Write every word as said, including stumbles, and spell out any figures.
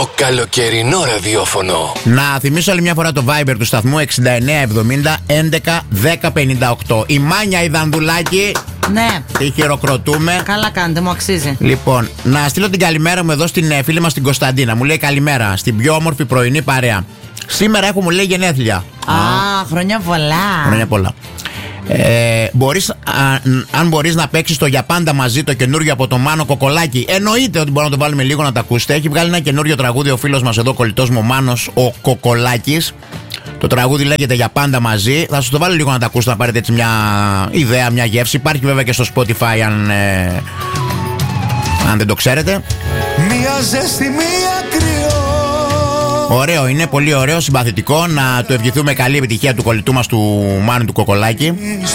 Το καλοκαιρινό ραδιόφωνο. Να θυμίσω άλλη μια φορά το Viber του σταθμού εξήντα εννέα εβδομήντα έντεκα δέκα πενήντα οκτώ. Η Μάνια η Δανδουλάκη. Ναι. Τη χειροκροτούμε. Καλά κάνετε, μου αξίζει. Λοιπόν, να στείλω την καλημέρα μου εδώ στην φίλη μας την Κωνσταντίνα. Μου λέει καλημέρα στην πιο όμορφη πρωινή παρέα. Σήμερα έχω, μου λέει, γενέθλια. Α, Α χρόνια πολλά. Χρόνια πολλά. Ε, μπορείς, α, αν μπορείς να παίξεις το Για Πάντα Μαζί, το καινούριο από το Μάνο Κοκολάκη. Εννοείται ότι μπορούμε να το βάλουμε λίγο να το ακούσετε. Έχει βγάλει ένα καινούριο τραγούδι ο φίλος μας εδώ, κολλητός μου, ο Μάνος ο Κοκολάκης. Το τραγούδι λέγεται Για Πάντα Μαζί. Θα σας το βάλω λίγο να το ακούσετε, να πάρετε έτσι μια ιδέα, μια γεύση. Υπάρχει βέβαια και στο Spotify αν, ε, αν δεν το ξέρετε. Μια ζέστη, μια κρυό. Ωραίο, είναι πολύ ωραίο, συμπαθητικό. Να του ευχηθούμε καλή επιτυχία του κολλητού μας του Μάνου του Κοκολάκη.